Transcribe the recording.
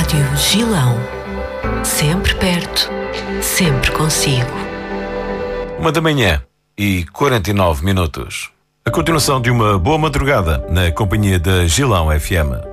Rádio Gilão. Sempre perto, sempre consigo. 1h49. A continuação de uma boa madrugada na companhia da Gilão FM.